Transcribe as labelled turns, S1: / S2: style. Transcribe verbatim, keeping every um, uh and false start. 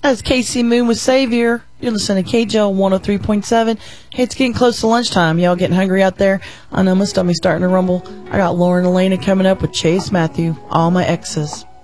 S1: That's Casey Moon with Savior. You're listening to K J L one oh three point seven. Hey, it's getting close to lunchtime. Y'all getting hungry out there? I know my stomach's starting to rumble. I got Lauren Elena coming up with Chase Matthew, All My Exes.